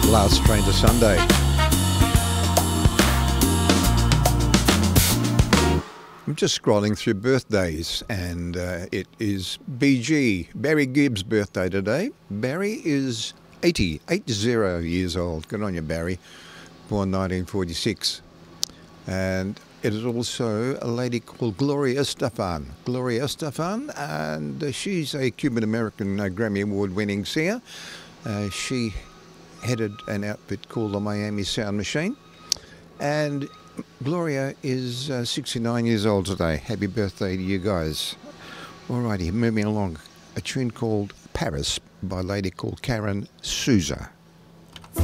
Last Train to Sunday. I'm just scrolling through birthdays, and it is BG, Barry Gibb's birthday today. Barry is 80 years old. Good on you, Barry. Born 1946. And it is also a lady called Gloria Estefan. Gloria Estefan, and she's a Cuban-American Grammy Award-winning singer. She headed an outfit called the Miami Sound Machine. And Gloria is 69 years old today. Happy birthday to you guys. Alrighty, moving along. A tune called Paris by a lady called Karen Souza.